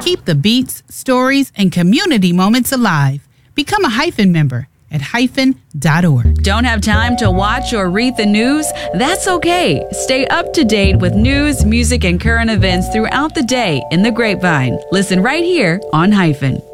Keep the beats, stories, and community moments alive. Become a Hyphen member at hyphen.org. Don't have time to watch or read the news? That's okay. Stay up to date with news, music, and current events throughout the day in the Grapevine. Listen right here on Hyphen.